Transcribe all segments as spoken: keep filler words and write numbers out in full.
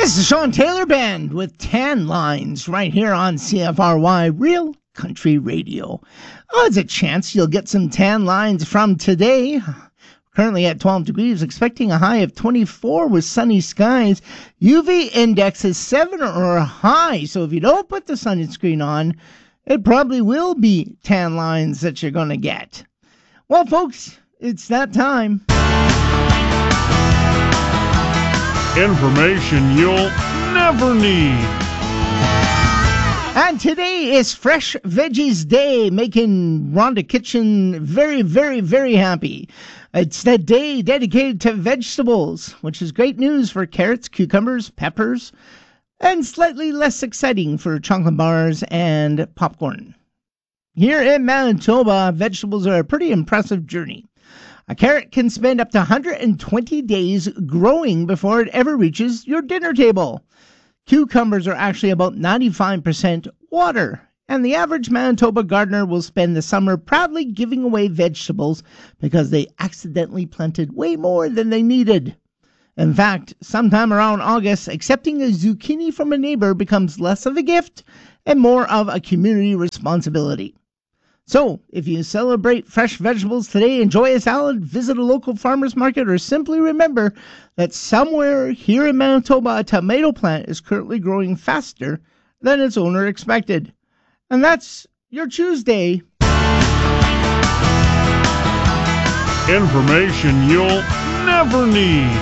This is Sean Taylor Band with Tan Lines right here on C F R Y Real Country Radio. Oh, there's a chance you'll get some tan lines from today. Currently at twelve degrees, expecting a high of twenty-four with sunny skies. U V index is seven or high, so if you don't put the sunscreen on, it probably will be tan lines that you're going to get. Well, folks, it's that time. Information you'll never need. And today is Fresh Veggies Day, making Rhonda Kitchen very, very, very happy. It's that day dedicated to vegetables, which is great news for carrots, cucumbers, peppers, and slightly less exciting for chocolate bars and popcorn. Here in Manitoba, vegetables are a pretty impressive journey. A carrot can spend up to one hundred twenty days growing before it ever reaches your dinner table. Cucumbers are actually about ninety-five percent water, and the average Manitoba gardener will spend the summer proudly giving away vegetables because they accidentally planted way more than they needed. In fact, sometime around August, accepting a zucchini from a neighbor becomes less of a gift and more of a community responsibility. So, if you celebrate fresh vegetables today, enjoy a salad, visit a local farmer's market, or simply remember that somewhere here in Manitoba, a tomato plant is currently growing faster than its owner expected. And that's your Tuesday. Information you'll never need.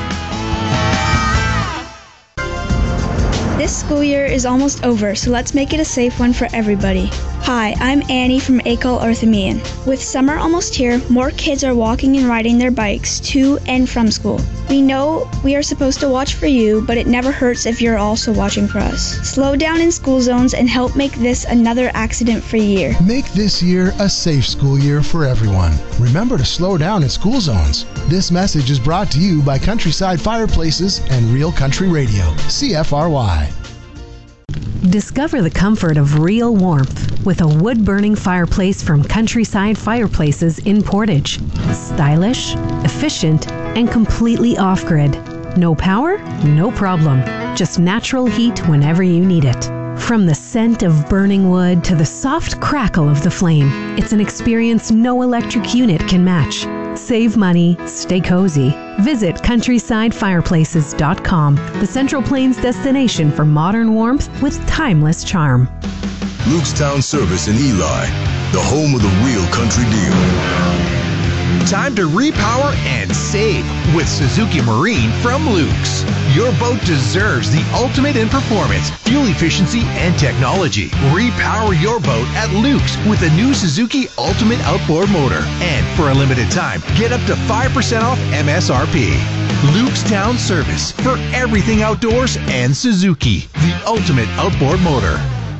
This school year is almost over, so let's make it a safe one for everybody. Hi, I'm Annie from Acol Artemian. With summer almost here, more kids are walking and riding their bikes to and from school. We know we are supposed to watch for you, but it never hurts if you're also watching for us. Slow down in school zones and help make this another accident-free year. Make this year a safe school year for everyone. Remember to slow down in school zones. This message is brought to you by Countryside Fireplaces and Real Country Radio, C F R Y. Discover the comfort of real warmth with a wood-burning fireplace from Countryside Fireplaces in Portage. Stylish, efficient, and completely off-grid. No power? No problem. Just natural heat whenever you need it. From the scent of burning wood to the soft crackle of the flame, it's an experience no electric unit can match. Save money, stay cozy. Visit countryside fireplaces dot com, the Central Plains destination for modern warmth with timeless charm. Luke's Town Service in Eli, the home of the real country deal. Time to repower and save with Suzuki Marine from Luke's. Your boat deserves the ultimate in performance, fuel efficiency, and technology. Repower your boat at Luke's with a new Suzuki Ultimate Outboard Motor. And for a limited time, get up to five percent off M S R P. Luke's Town Service for everything outdoors and Suzuki, the ultimate outboard motor.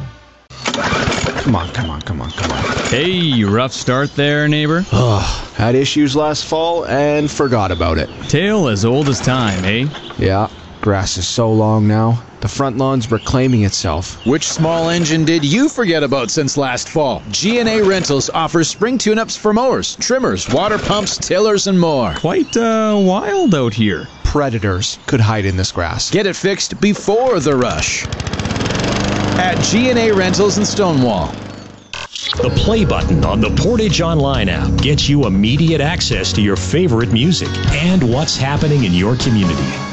Come on, come on, come on, come on. Hey, rough start there, neighbor. Ugh, had issues last fall and forgot about it. Tale as old as time, eh? Yeah, grass is so long now. The front lawn's reclaiming itself. Which small engine did you forget about since last fall? G and A Rentals offers spring tune-ups for mowers, trimmers, water pumps, tillers, and more. Quite uh, wild out here. Predators could hide in this grass. Get it fixed before the rush at G and A Rentals in Stonewall. The play button on the Portage Online app gets you immediate access to your favorite music and what's happening in your community.